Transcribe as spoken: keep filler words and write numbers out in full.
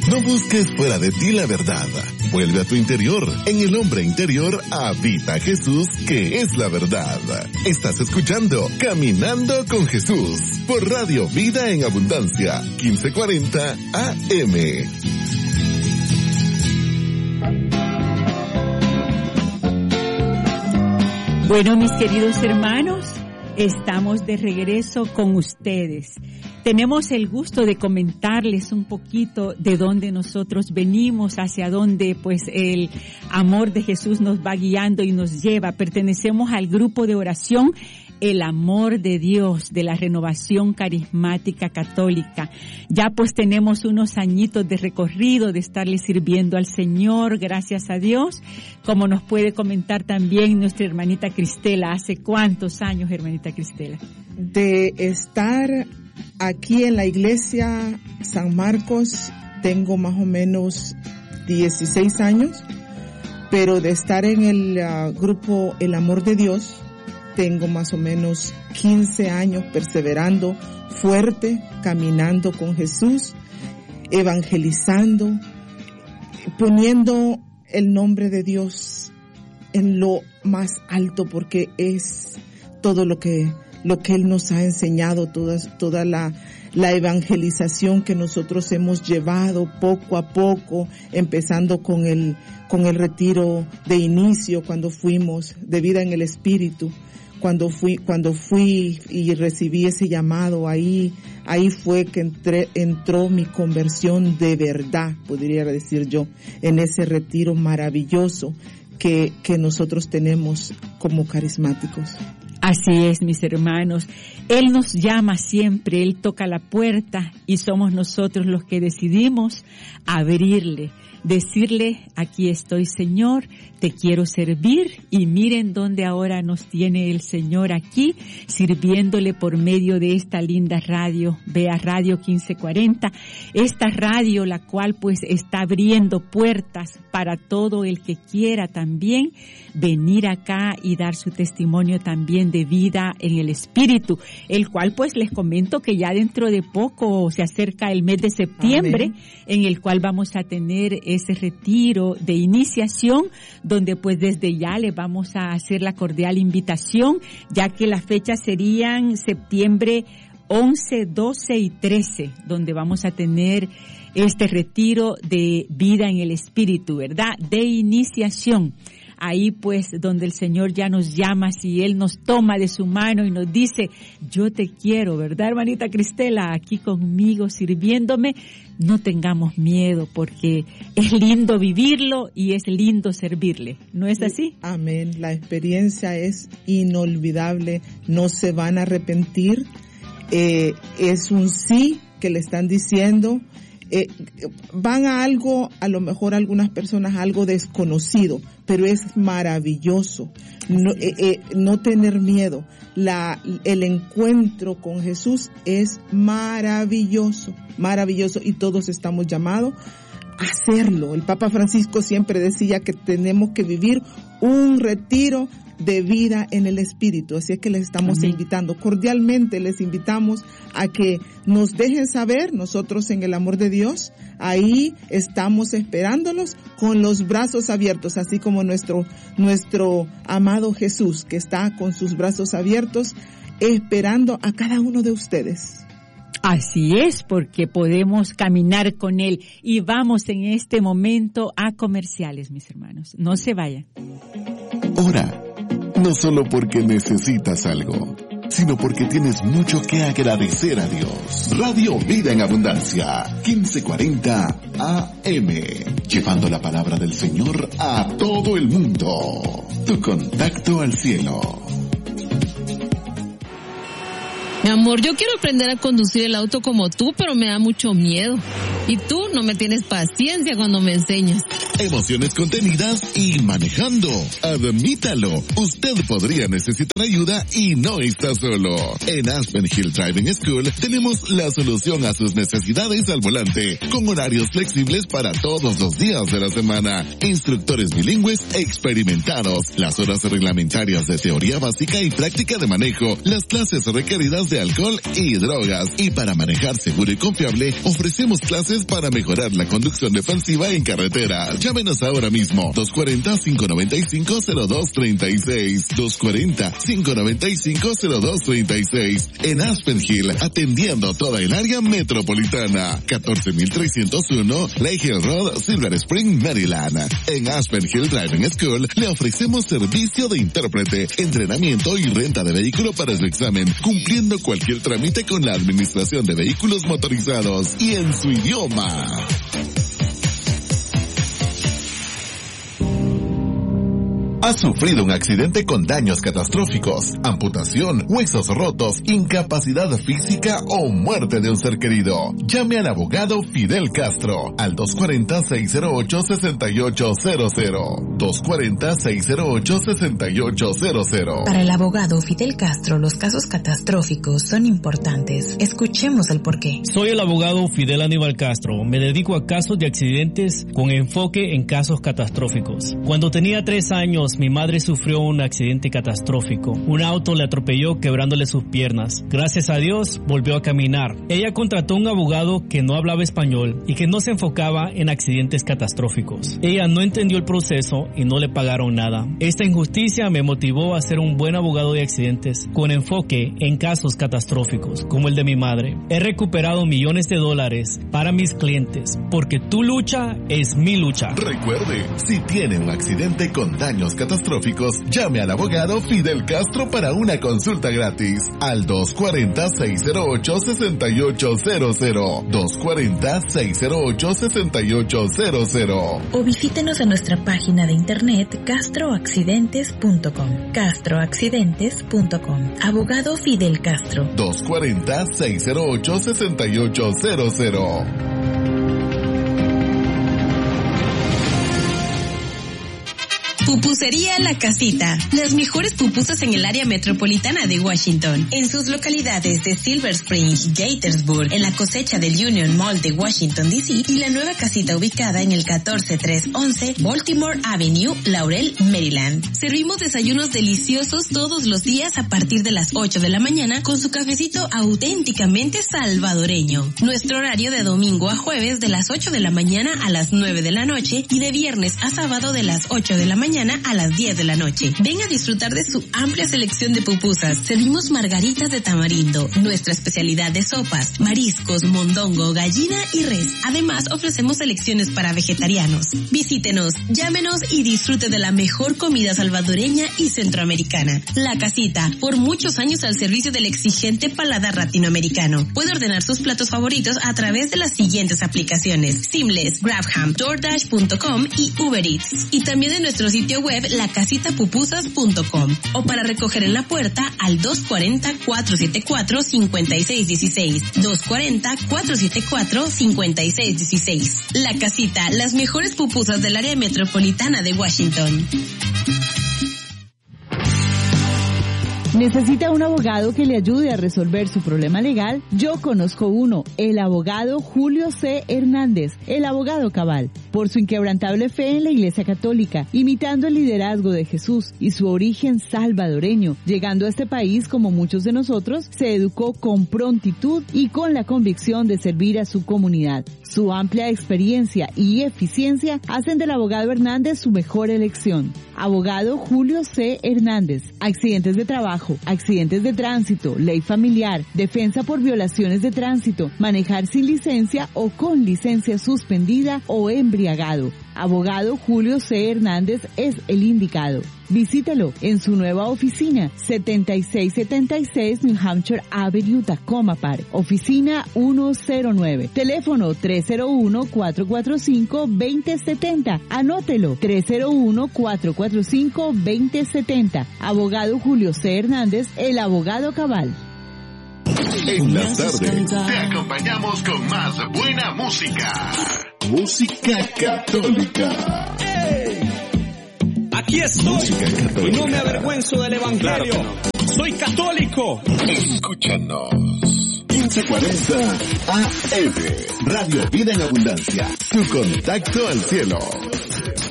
No busques fuera de ti la verdad. Vuelve a tu interior. En el hombre interior habita Jesús, que es la verdad. Estás escuchando Caminando con Jesús por Radio Vida en Abundancia, quince cuarenta A M. Bueno, mis queridos hermanos, estamos de regreso con ustedes. Tenemos el gusto de comentarles un poquito de dónde nosotros venimos, hacia dónde pues el amor de Jesús nos va guiando y nos lleva. Pertenecemos al grupo de oración El Amor de Dios de la Renovación Carismática Católica. Ya pues tenemos unos añitos de recorrido de estarle sirviendo al Señor, gracias a Dios. Como nos puede comentar también nuestra hermanita Cristela, ¿hace cuántos años, hermanita Cristela? De estar aquí en la iglesia San Marcos tengo más o menos dieciséis años, pero de estar en el uh, grupo El Amor de Dios tengo más o menos quince años perseverando fuerte, caminando con Jesús, evangelizando, poniendo el nombre de Dios en lo más alto, porque es todo lo que lo que Él nos ha enseñado, toda, toda la, la evangelización que nosotros hemos llevado poco a poco, empezando con el, con el retiro de inicio, cuando fuimos de vida en el Espíritu, cuando fui, cuando fui y recibí ese llamado, ahí, ahí fue que entré, entró mi conversión de verdad, podría decir yo, en ese retiro maravilloso que, que nosotros tenemos como carismáticos. Así es, mis hermanos. Él nos llama siempre, Él toca la puerta y somos nosotros los que decidimos abrirle, decirle, aquí estoy, Señor, te quiero servir. Y miren dónde ahora nos tiene el Señor aquí, sirviéndole por medio de esta linda radio, Vea Radio quince cuarenta, esta radio la cual pues está abriendo puertas para todo el que quiera también venir acá y dar su testimonio también de vida en el Espíritu, el cual pues les comento que ya dentro de poco se acerca el mes de septiembre. Amén. En el cual vamos a tener ese retiro de iniciación, donde pues desde ya le vamos a hacer la cordial invitación, ya que las fechas serían septiembre once, doce y trece, donde vamos a tener este retiro de vida en el Espíritu, ¿verdad? De iniciación. Ahí pues donde el Señor ya nos llama, si Él nos toma de su mano y nos dice, yo te quiero, ¿verdad, hermanita Cristela? Aquí conmigo sirviéndome, no tengamos miedo, porque es lindo vivirlo y es lindo servirle, ¿no es así? Amén, la experiencia es inolvidable, no se van a arrepentir, eh, es un sí que le están diciendo. Eh, van a algo, a lo mejor algunas personas algo desconocido, pero es maravilloso. No, eh, eh, no tener miedo. La, el encuentro con Jesús es maravilloso, maravilloso, y todos estamos llamados a hacerlo. El Papa Francisco siempre decía que tenemos que vivir un retiro de vida en el Espíritu, así es que les estamos Amén. invitando, cordialmente les invitamos a que nos dejen saber, nosotros en El Amor de Dios, ahí estamos esperándolos con los brazos abiertos, así como nuestro, nuestro amado Jesús, que está con sus brazos abiertos, esperando a cada uno de ustedes. Así es, porque podemos caminar con Él, y vamos en este momento a comerciales, mis hermanos, no se vayan. Ora. No solo porque necesitas algo, sino porque tienes mucho que agradecer a Dios. Radio Vida en Abundancia, quince cuarenta A M, llevando la palabra del Señor a todo el mundo. Tu contacto al cielo. Mi amor, yo quiero aprender a conducir el auto como tú, pero me da mucho miedo. Y tú no me tienes paciencia cuando me enseñas. emociones contenidas y manejando. Admítalo, usted podría necesitar ayuda y no está solo. En Aspen Hill Driving School tenemos la solución a sus necesidades al volante, con horarios flexibles para todos los días de la semana, instructores bilingües experimentados, las horas reglamentarias de teoría básica y práctica de manejo, las clases requeridas de alcohol y drogas, y para manejar seguro y confiable, ofrecemos clases para mejorar la conducción defensiva en carretera. Llámenos ahora mismo, dos cuatro cero, cinco nueve cinco, cero dos tres seis, dos cuatro cero, cinco nueve cinco, cero dos tres seis. En Aspen Hill, atendiendo toda el área metropolitana. catorce mil trescientos uno, Lake Hill Road, Silver Spring, Maryland. En Aspen Hill Driving School, le ofrecemos servicio de intérprete, entrenamiento y renta de vehículo para su examen, cumpliendo cualquier trámite con la Administración de Vehículos Motorizados y en su idioma. ¿Has sufrido un accidente con daños catastróficos, amputación, huesos rotos, incapacidad física o muerte de un ser querido? Llame al abogado Fidel Castro al dos cuatro cero, seis cero ocho, seis ocho cero cero. dos cuatro cero, seis cero ocho, seis ocho cero cero. Para el abogado Fidel Castro, los casos catastróficos son importantes. Escuchemos el porqué. Soy el abogado Fidel Aníbal Castro. Me dedico a casos de accidentes con enfoque en casos catastróficos. Cuando tenía tres años, mi madre sufrió un accidente catastrófico. Un auto le atropelló quebrándole sus piernas. Gracias a Dios, volvió a caminar. Ella contrató un abogado que no hablaba español y que no se enfocaba en accidentes catastróficos. Ella no entendió el proceso y no le pagaron nada. Esta injusticia me motivó a ser un buen abogado de accidentes con enfoque en casos catastróficos, como el de mi madre. He recuperado millones de dólares para mis clientes, porque tu lucha es mi lucha. Recuerde, si tiene un accidente con daños catastróficos, llame al abogado Fidel Castro para una consulta gratis al dos cuatro cero, seis cero ocho, seis ocho cero cero, dos cuatro cero, seis cero ocho, seis ocho cero cero. O visítenos en nuestra página de internet castro accidentes punto com. castro accidentes punto com. Abogado Fidel Castro. dos cuatro cero, seis cero ocho, seis ocho cero cero. Pupusería La Casita. Las mejores pupusas en el área metropolitana de Washington. En sus localidades de Silver Spring, Gaithersburg, en la cosecha del Union Mall de Washington, D C y la nueva casita ubicada en el catorce trescientos once Baltimore Avenue, Laurel, Maryland. Servimos desayunos deliciosos todos los días a partir de las ocho de la mañana con su cafecito auténticamente salvadoreño. Nuestro horario de domingo a jueves de las ocho de la mañana a las nueve de la noche y de viernes a sábado de las ocho de la mañana a las diez de la noche. Ven a disfrutar de su amplia selección de pupusas. Servimos margaritas de tamarindo, nuestra especialidad de sopas, mariscos, mondongo, gallina y res. Además, ofrecemos selecciones para vegetarianos. Visítenos, llámenos y disfrute de la mejor comida salvadoreña y centroamericana. La Casita, por muchos años al servicio del exigente paladar latinoamericano. Puede ordenar sus platos favoritos a través de las siguientes aplicaciones: Seamless, Grabham, DoorDash punto com y Uber Eats. Y también en nuestro sitio web la casita pupusas punto com o para recoger en la puerta al dos cuatro cero, cuatro siete cuatro, cinco seis uno seis, dos cuatro cero, cuatro siete cuatro, cinco seis uno seis. La Casita, las mejores pupusas del área metropolitana de Washington. ¿Necesita un abogado que le ayude a resolver su problema legal? Yo conozco uno, el abogado Julio C. Hernández, el abogado cabal. Por su inquebrantable fe en la Iglesia Católica, imitando el liderazgo de Jesús y su origen salvadoreño, llegando a este país como muchos de nosotros, se educó con prontitud y con la convicción de servir a su comunidad. Su amplia experiencia y eficiencia hacen del abogado Hernández su mejor elección. Abogado Julio C. Hernández. Accidentes de trabajo, accidentes de tránsito, ley familiar, defensa por violaciones de tránsito, manejar sin licencia o con licencia suspendida o embriagado. Abogado Julio C. Hernández es el indicado. Visítelo en su nueva oficina, setenta y seis setenta y seis New Hampshire Avenue, Tacoma Park. Oficina ciento nueve. Teléfono tres cero uno, cuatro cuatro cinco, dos cero siete cero. Anótelo, tres cero uno, cuatro cuatro cinco, dos cero siete cero. Abogado Julio C. Hernández, el abogado cabal. En las tardes te acompañamos con más buena música. música católica. Aquí estoy y no me avergüenzo del evangelio. Claro no. Soy católico. Escúchanos. quince cuarenta A M Radio Vida en Abundancia. Tu contacto al cielo.